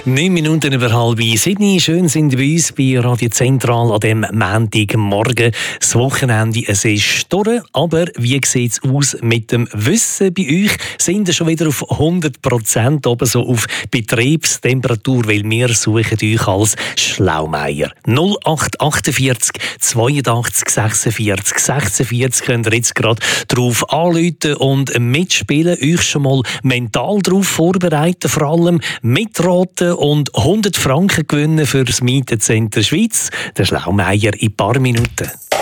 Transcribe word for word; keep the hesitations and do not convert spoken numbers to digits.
Neun Minuten über halb sieben. Schön sind wir bei uns bei Radio Zentral an dem Montagmorgen. Das Wochenende, es ist durch. Aber wie sieht es aus mit dem Wissen bei euch? Sind ihr schon wieder auf hundert Prozent oben so auf Betriebstemperatur? Weil wir suchen euch als Schlaumeier. null acht achtundvierzig zweiundachtzig sechsundvierzig sechsundvierzig könnt ihr jetzt gerade drauf anrufen und mitspielen. Euch schon mal mental darauf vorbereiten, vor allem mitraten und hundert Franken gewinnen für das Mietencenter Schweiz. Der Schlaumeier in ein paar Minuten.